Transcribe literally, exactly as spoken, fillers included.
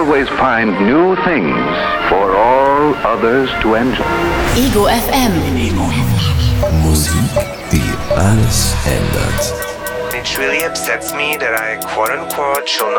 always find new things for all others to enjoy. Ego F M. Ego. Musik, die alles ändert. It really upsets me that I quote unquote shall